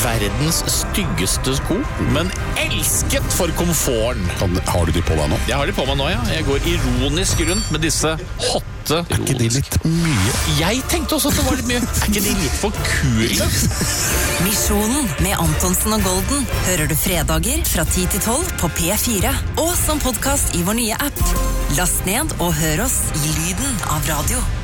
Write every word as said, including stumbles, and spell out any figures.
verdens styggeste sko, men elsket for komforten. Har du de på deg nå? Jeg har de på meg nå, ja. Jeg går ironisk rundt med disse hotte. Er ikke de litt mye? Jeg tenkte også at det var litt mye. Er ikke de litt for kule? Misjonen med Antonsen og Golden hører du fredager fra ti til tolv på P fire og som podcast i vår nye app. Last ned og hør oss i lyden av radio.